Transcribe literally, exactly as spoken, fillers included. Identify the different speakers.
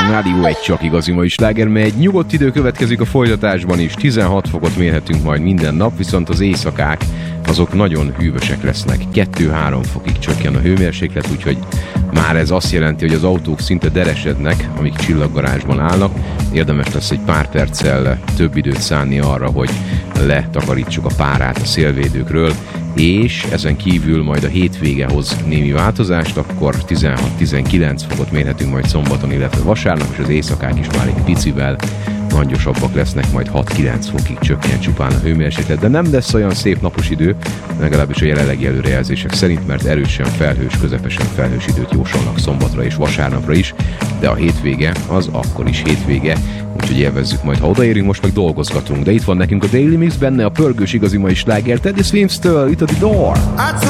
Speaker 1: Rádió egy csak igazi mai sláger, mely egy nyugodt idő következik a folytatásban is. tizenhat fokot mérhetünk majd minden nap, viszont az éjszakák azok nagyon hűvösek lesznek. kettő-három fokig csökken a hőmérséklet, úgyhogy már ez azt jelenti, hogy az autók szinte deresednek, amik csillaggarázsban állnak. Érdemes lesz egy pár perccel több időt szánni arra, hogy letakarítsuk a párát a szélvédőkről, és ezen kívül majd a hétvége hoz némi változást, akkor tizenhat-tizenkilenc fokot mérhetünk majd szombaton, illetve vasárnap, és az éjszakák is már egy picivel langyosabbak lesznek, majd hat-kilenc fokig csökken csupán a hőmérséklet, de nem lesz olyan szép napos idő, legalábbis a jelenlegi előrejelzések szerint, mert erősen felhős, közepesen felhős időt jósolnak szombatra és vasárnapra is, de a hétvége az akkor is hétvége, úgyhogy élvezzük majd, ha odaérünk, most meg dolgozgatunk. De itt van nekünk a Daily Mix, benne a pörgős igazi mai sláger Teddy Swims-től, itt a The Door.